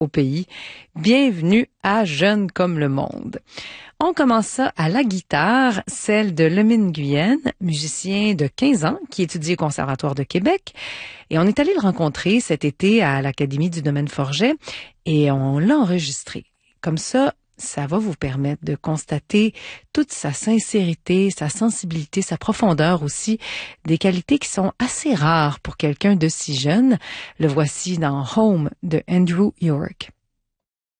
au pays. Bienvenue à Jeunes comme le monde. On commence ça à la guitare, celle de Lemine Nguyen, musicien de 15 ans qui étudie au Conservatoire de Québec. Et on est allé le rencontrer cet été à l'Académie du Domaine Forget et on l'a enregistré. Comme ça va vous permettre de constater toute sa sincérité, sa sensibilité, sa profondeur aussi, des qualités qui sont assez rares pour quelqu'un de si jeune. Le voici dans Home de Andrew York.